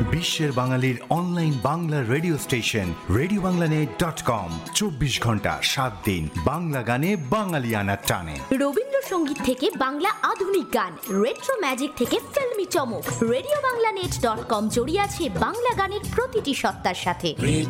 বিশ্বের বাঙালির online Bangla radio station রেডিওবাংলানেট.com। 24 ঘন্টা 7 দিন বাংলা গানে বাঙালিয়ানার টানে। রবীন্দ্রসঙ্গীত থেকে বাংলা আধুনিক গান, রেট্রো ম্যাজিক থেকে ফিল্মি চমক, রেডিওবাংলানেট.com জড়িয়ে আছে বাংলা গানের প্রতিটি সত্তার সাথে।